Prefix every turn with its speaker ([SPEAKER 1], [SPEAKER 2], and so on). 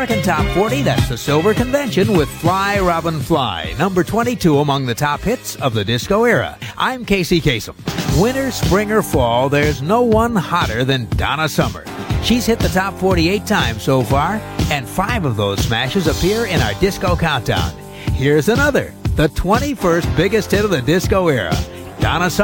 [SPEAKER 1] American Top 40, that's the Silver Convention with Fly Robin Fly, number 22 among the top hits of the disco era. I'm Casey Kasem. Winter, spring, or fall, there's no one hotter than Donna Summer. She's hit the top 48 times so far, and 5 of those smashes appear in our disco countdown. Here's another, the 21st biggest hit of the disco era. Donna Summer.